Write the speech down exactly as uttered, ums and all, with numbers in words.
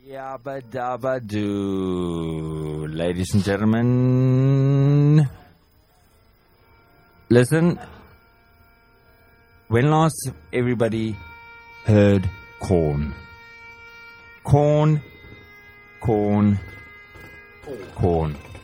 Yabba dabba doo. Ladies and gentlemen, listen. When last everybody heard corn? Corn, corn, corn.